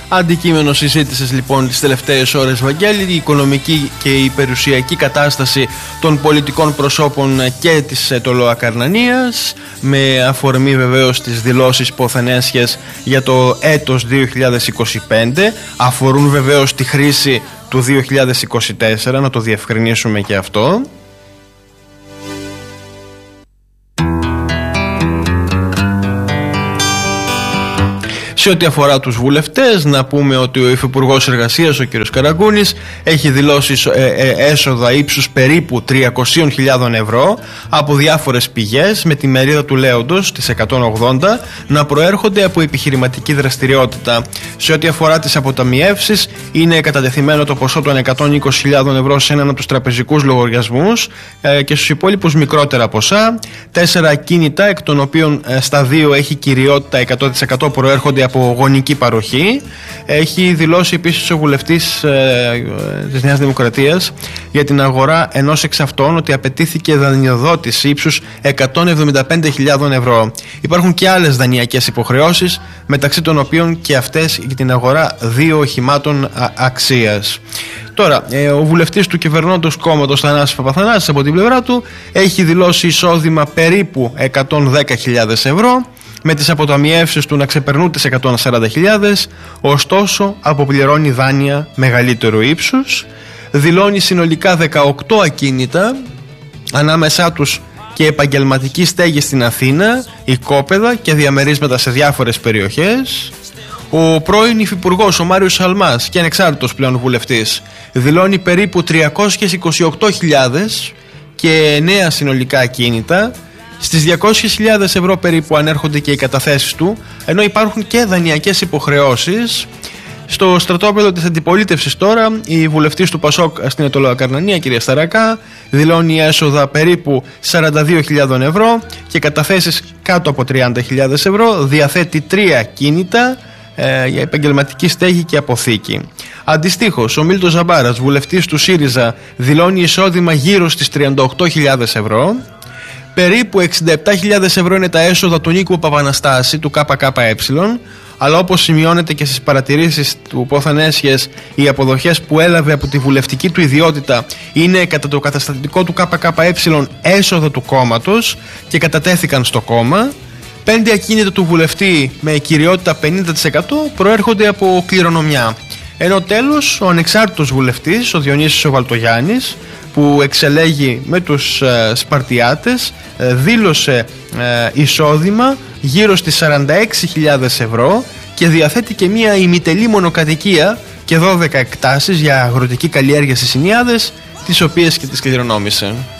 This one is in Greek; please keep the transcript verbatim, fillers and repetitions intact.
Αντικείμενο συζήτησης λοιπόν τις τελευταίες ώρες, Βαγγέλη, η οικονομική και η περιουσιακή κατάσταση των πολιτικών προσώπων και της Αιτωλοακαρνανίας, με αφορμή βεβαίως τις δηλώσεις Ποθενέσχες για το έτος δύο χιλιάδες είκοσι πέντε. Αφορούν βεβαίως τη χρήση του δύο χιλιάδες είκοσι τέσσερα, να το διευκρινίσουμε και αυτό. Σε ό,τι αφορά τους βουλευτές, να πούμε ότι ο Υφυπουργός Εργασίας, ο κ. Καραγκούνης, έχει δηλώσει ε, ε, έσοδα ύψους περίπου τριακόσιες χιλιάδες ευρώ από διάφορες πηγές, με τη μερίδα του λέοντος, τις εκατόν ογδόντα, να προέρχονται από επιχειρηματική δραστηριότητα. Σε ό,τι αφορά τις αποταμιεύσεις, είναι κατατεθειμένο το ποσό των εκατόν είκοσι χιλιάδες ευρώ σε έναν από τους τραπεζικούς λογαριασμούς ε, και στους υπόλοιπους μικρότερα ποσά. Τέσσερα ακίνητα, εκ των οποίων ε, στα δύο έχει κυριότητα, εκατό τοις εκατό προέρχονται από γονική παροχή. Έχει δηλώσει επίσης ο βουλευτής ε, της Νέας Δημοκρατίας για την αγορά ενός εξ αυτών ότι απαιτήθηκε δανειοδότηση ύψους εκατόν εβδομήντα πέντε χιλιάδες ευρώ. Υπάρχουν και άλλες δανειακές υποχρεώσεις, μεταξύ των οποίων και αυτές για την αγορά δύο οχημάτων α, αξίας. Τώρα, ε, ο βουλευτής του κυβερνώντος κόμματος Θανάσης Παπαθανάσης από την πλευρά του έχει δηλώσει εισόδημα περίπου εκατόν δέκα χιλιάδες ευρώ, με τις αποταμιεύσεις του να ξεπερνούν τις εκατόν σαράντα χιλιάδες, ωστόσο αποπληρώνει δάνεια μεγαλύτερου ύψους. Δηλώνει συνολικά δεκαοκτώ ακίνητα, ανάμεσά τους και επαγγελματική στέγη στην Αθήνα, οικόπεδα και διαμερίσματα σε διάφορες περιοχές. Ο πρώην υφυπουργός, ο Μάριος Σαλμάς, και ανεξάρτητος πλέον βουλευτής, δηλώνει περίπου τριακόσιες είκοσι οκτώ χιλιάδες και νέα συνολικά ακίνητα. Στις διακόσιες χιλιάδες ευρώ περίπου ανέρχονται και οι καταθέσεις του, ενώ υπάρχουν και δανειακές υποχρεώσεις. Στο στρατόπεδο της αντιπολίτευσης τώρα, η βουλευτής του Πασόκ στην Αιτωλοακαρνανία, κυρία Σταρακά, δηλώνει έσοδα περίπου σαράντα δύο χιλιάδες ευρώ και καταθέσεις κάτω από τριάντα χιλιάδες ευρώ. Διαθέτει τρία κίνητα ε, για επαγγελματική στέγη και αποθήκη. Αντιστοίχως, ο Μίλτος Ζαμπάρας, βουλευτής του ΣΥΡΙΖΑ, δηλώνει εισόδημα γύρω στις τριάντα οκτώ χιλιάδες ευρώ. Περίπου εξήντα επτά χιλιάδες ευρώ είναι τα έσοδα του Νίκου Παπαναστάση, του ΚΚΕ, αλλά όπως σημειώνεται και στις παρατηρήσεις του Ποθενέσχες, οι αποδοχές που έλαβε από τη βουλευτική του ιδιότητα είναι κατά το καταστατικό του ΚΚΕ έσοδα του κόμματος και κατατέθηκαν στο κόμμα. Πέντε ακίνητα του βουλευτή με κυριότητα πενήντα τοις εκατό προέρχονται από κληρονομιά. Ενώ τέλος, ο ανεξάρτητος βουλευτής, ο Διονύσης ο Βαλτογιάννης, που εξελέγει με τους ε, Σπαρτιάτες, ε, δήλωσε ε, εισόδημα γύρω στις σαράντα έξι χιλιάδες ευρώ και διαθέτει και μια ημιτελή μονοκατοικία και δώδεκα εκτάσεις για αγροτική καλλιέργεια στις Ινιάδες, τις οποίες και τις κληρονόμησε.